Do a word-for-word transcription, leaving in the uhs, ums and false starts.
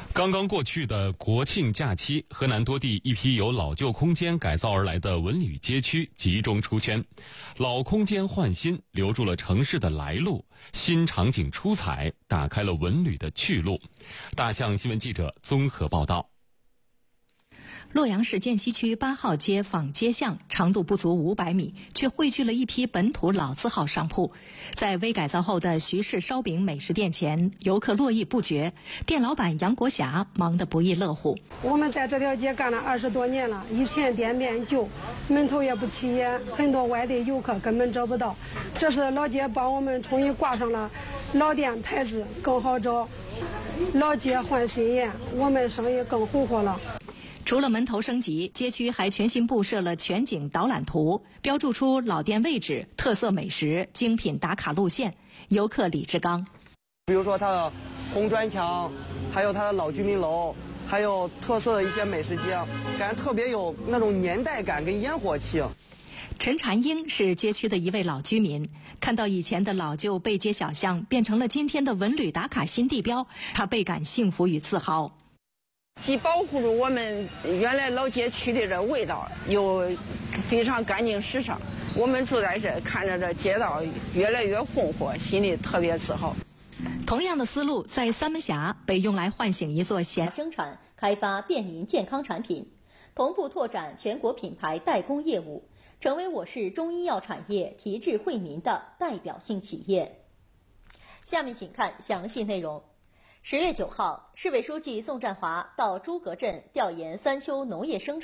刚刚过去的国庆假期，河南多地一批由老旧空间改造而来的文旅街区集中出圈，老空间换新，留住了城市的来路，新场景出彩，打开了文旅的去路。大象新闻记者综合报道。 洛阳市涧西区八号街坊街巷长度不足五百米，却汇聚了一批本土老字号商铺。在微改造后的徐氏烧饼美食店前，游客络绎不绝，店老板杨国霞忙得不亦乐乎。 我们在这条街干了二十多年了，以前店面旧，门头也不起眼，很多外地游客根本找不到。这次老街帮我们重新挂上了老店牌子，更好找。老街换新颜，我们生意更红火了。 除了门头升级，街区还全新布设了全景导览图，标注出老店位置、特色美食、精品打卡路线。游客李志刚， 比如说它的红砖墙，还有它的老居民楼，还有特色的一些美食街，感觉特别有那种年代感跟烟火气。 陈禅英是街区的一位老居民，看到以前的老旧背街小巷变成了今天的文旅打卡新地标，他倍感幸福与自豪。 既保护住我们原来老街区的这味道，又非常干净时尚。我们住在这，看着这街道越来越红火，心里特别自豪。 同样的思路在三门峡被用来唤醒一座咸生产开发便民健康产品，同步拓展全国品牌代工业务，成为我市中医药产业提质惠民的代表性企业。下面请看详细内容。十月九号，市委书记宋占华到诸葛镇调研三丘农业生产